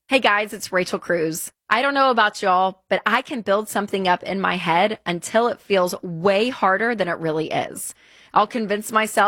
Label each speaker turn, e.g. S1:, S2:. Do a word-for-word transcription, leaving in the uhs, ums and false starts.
S1: Hey guys, it's Rachel Cruz. I don't know about y'all, but I can build something up in my head until it feels way harder than it really is. I'll convince myself